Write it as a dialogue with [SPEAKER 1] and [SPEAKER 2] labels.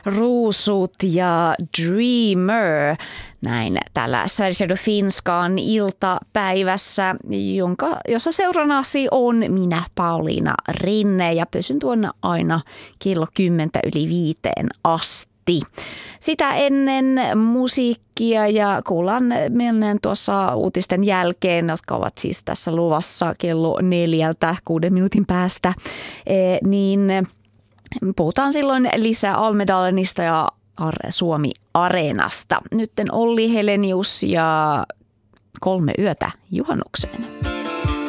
[SPEAKER 1] Ruusut ja Dreamer. Näin täällä Sveriges Radio Finskan iltapäivässä, jossa seurannasi on minä Pauliina Rinne ja pysyn tuonne aina kello 5:10 asti. Sitä ennen musiikkia ja kuullaan menneen tuossa uutisten jälkeen, jotka ovat siis tässä luvassa kello 4 6 minuutin päästä, niin puhutaan silloin lisää Almedalenista ja Suomi Areenasta. Nyt Olli Helenius ja 3 yötä juhannukseen.